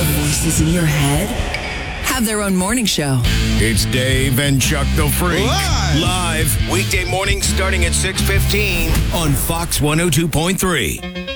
The voices in your head have their own morning show. It's Dave and Chuck the Freak. Live. Weekday mornings starting at 6:15 on Fox 102.3.